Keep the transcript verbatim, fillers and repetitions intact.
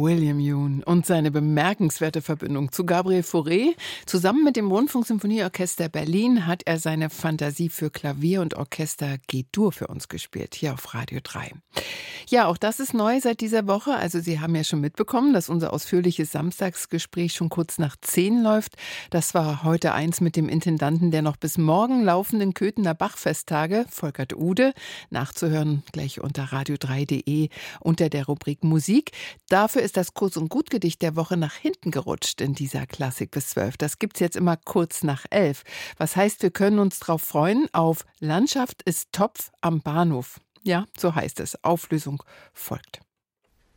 William Youn und seine bemerkenswerte Verbindung zu Gabriel Fauré. Zusammen mit dem Rundfunksymphonieorchester Berlin hat er seine Fantasie für Klavier und Orchester G-Dur für uns gespielt, hier auf Radio drei. Ja, auch das ist neu seit dieser Woche. Also Sie haben ja schon mitbekommen, dass unser ausführliches Samstagsgespräch schon kurz nach zehn läuft. Das war heute eins mit dem Intendanten der noch bis morgen laufenden Köthener Bachfesttage, Volkert Ude. Nachzuhören gleich unter radio drei punkt de unter der Rubrik Musik. Dafür ist das Kurz- und Gutgedicht der Woche nach hinten gerutscht in dieser Klassik bis zwölf. Das gibt's jetzt immer kurz nach elf. Was heißt, wir können uns drauf freuen auf Landschaft ist Topf am Bahnhof. Ja, so heißt es. Auflösung folgt.